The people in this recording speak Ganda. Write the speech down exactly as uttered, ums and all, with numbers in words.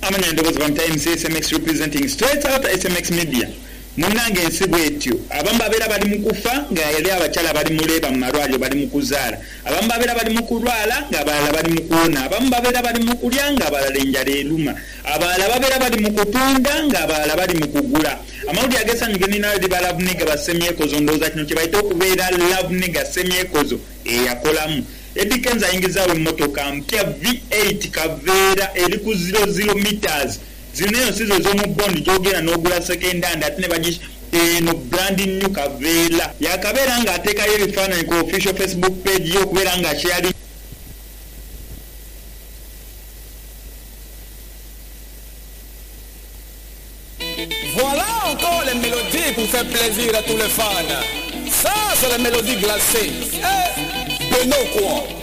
amanya ndogozi from Times S M X representing straight out S M X media. Munange ensibu etyo abamu babeera bali mu kufa nga yali abakyala bali mu leeba mu malwaliro bali mu kuzaala, abamu babeera bali mu kulwala ng'abalala bali mu kuwona, abamu babeera bali mu kulya ng'abalala enjala eruma, abalala babeera bali mu kutunda ng'abalala bali mu kugula. Amawulire agesanyuge ninayo di ba love nigga basemyekozo ndowooza kino kye bayita okubeera love nigga semyekozo eyakolamu. Eddie Kenzo ayingizaawo emmotoka mpya V eight Kaveera eri ku zero zero meters. Zino sizo z'omu bondi gyogera n'ogula second hand ate ne bagi eno brand new Kaveera yakabeera ng'ateekayo ebifaananyi ku official Facebook page yo okubeera nga kyali. Voilà encore les mélodies pour faire plaisir à tous les fans. Ça, c'est les mélodies glacées. Eh, de nos quoi.